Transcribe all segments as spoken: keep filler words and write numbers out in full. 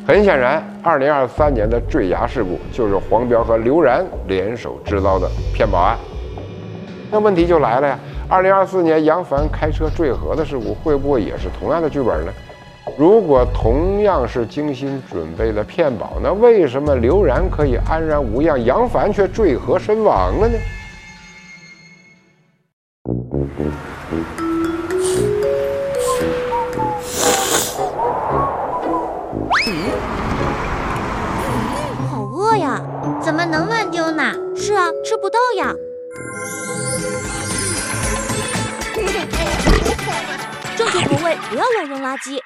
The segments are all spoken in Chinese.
很显然，二零二三年的坠崖事故就是黄标和刘然联手制造的骗保案。那问题就来了呀，二零二四年杨帆开车坠河的事故会不会也是同样的剧本呢？如果同样是精心准备的骗保，那为什么刘然可以安然无恙，杨帆却坠河身亡了呢？ 好饿呀，怎么能乱丢呢？是啊，吃不到呀。正确投喂，不要乱扔垃圾。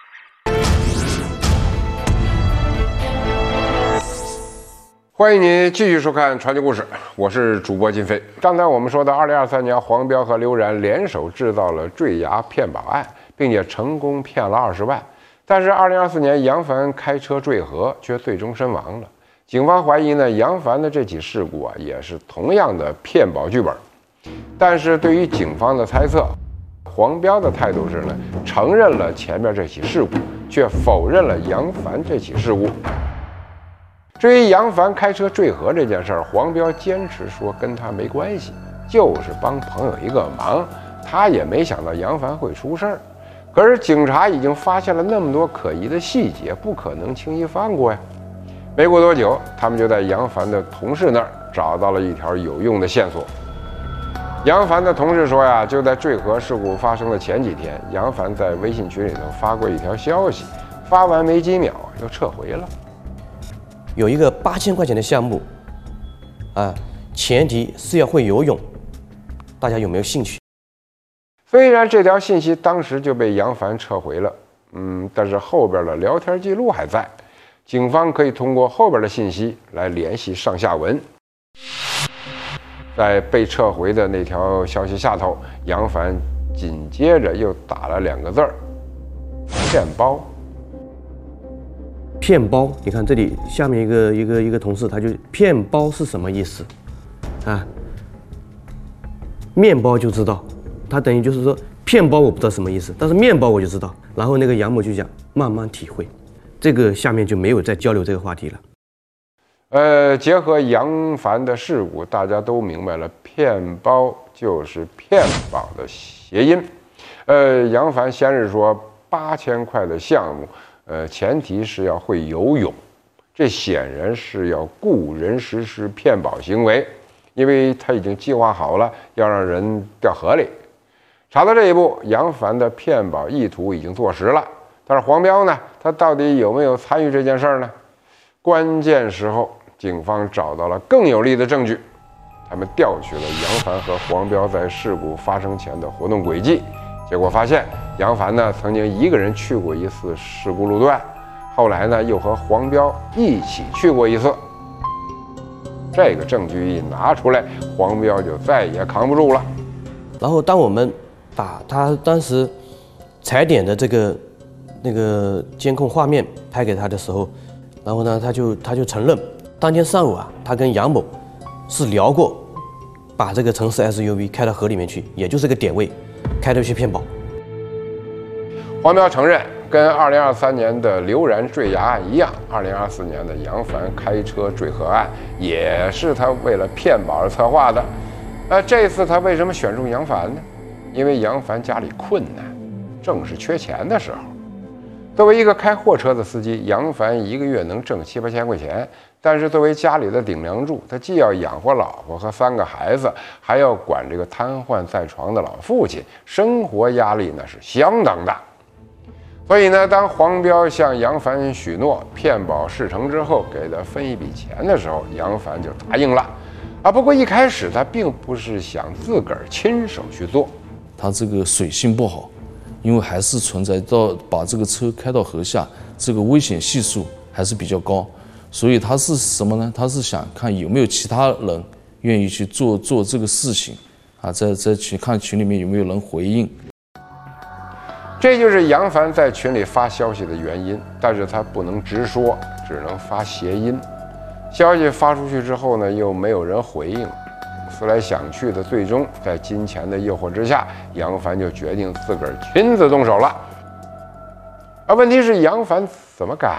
欢迎你继续收看传奇故事，我是主播金飞。刚才我们说到，二零二三年黄标和刘然联手制造了坠崖骗保案，并且成功骗了二十万。但是二零二四年杨帆开车坠河，却最终身亡了。警方怀疑呢，杨帆的这起事故啊，也是同样的骗保剧本。但是对于警方的猜测，黄标的态度是呢，承认了前面这起事故，却否认了杨帆这起事故。至于杨帆开车坠河这件事儿，黄标坚持说跟他没关系，就是帮朋友一个忙，他也没想到杨帆会出事儿。可是警察已经发现了那么多可疑的细节，不可能轻易放过呀。没过多久，他们就在杨帆的同事那儿找到了一条有用的线索。杨帆的同事说呀，就在坠河事故发生的前几天，杨帆在微信群里头发过一条消息，发完没几秒又撤回了。 有一个八千块钱的项目，啊，前提是要会游泳，大家有没有兴趣？ 虽然这条信息当时就被杨帆撤回了，嗯，但是后边的聊天记录还在，警方可以通过后边的信息来联系上下文。在被撤回的那条消息下头，杨帆紧接着又打了两个字儿：骗包。 骗包，你看这里下面一个一个一个同事，他就骗包是什么意思啊？面包就知道，他等于就是说骗包我不知道什么意思，但是面包我就知道。然后那个杨某就讲慢慢体会，这个下面就没有再交流这个话题了。 呃，结合杨帆的事故，大家都明白了，骗包就是骗保的谐音。呃，杨帆先是说八千块的项目。呃，前提是要会游泳，这显然是要雇人实施骗保行为，因为他已经计划好了要让人掉河里。查到这一步，杨帆的骗保意图已经坐实了。但是黄标呢，他到底有没有参与这件事儿呢？关键时候，警方找到了更有力的证据，他们调取了杨帆和黄标在事故发生前的活动轨迹。结果发现，杨帆呢曾经一个人去过一次事故路段，后来呢又和黄标一起去过一次。这个证据一拿出来，黄标就再也扛不住了。 然后当我们把他当时踩点的这个那个监控画面拍给他的时候，然后呢他就他就承认，当天上午啊，他跟杨某是聊过，把这个城市 S U V 开到河里面去，也就是个点位。开头去骗保。 黄标承认，跟二零二三年的刘然坠崖案一样，二零二四年的杨帆开车坠河案也是他为了骗保而策划的。那这次他为什么选中杨帆呢？因为杨帆家里困难，正是缺钱的时候。作为一个开货车的司机，杨帆一个月能挣七八千块钱，但是作为家里的顶梁柱，他既要养活老婆和三个孩子，还要管这个瘫痪在床的老父亲，生活压力那是相当大。所以呢，当黄标向杨帆许诺骗保事成之后给他分一笔钱的时候，杨帆就答应了。啊，不过一开始他并不是想自个儿亲手去做， 他这个水性不好。因为还是存在到把这个车开到河下，这个危险系数还是比较高，所以他是什么呢？他是想看有没有其他人愿意去做做这个事情，啊，在在群看群里面有没有人回应。 这就是杨帆在群里发消息的原因，但是他不能直说，只能发谐音。消息发出去之后呢，又没有人回应。思来想去的，最终在金钱的诱惑之下，杨帆就决定自个儿亲自动手了。而问题是，杨帆怎么敢